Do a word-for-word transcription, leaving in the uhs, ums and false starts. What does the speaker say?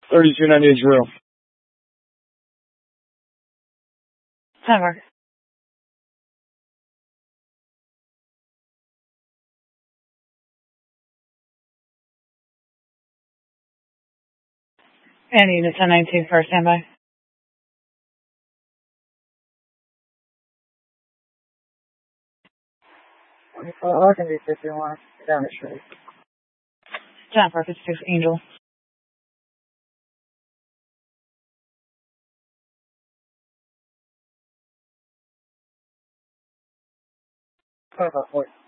thirty-two ninety-eight drill. Time mark. And unit ten nineteen for standby. I can be fifty-one. Down the street. Time for fifty-six Angel. Perfect.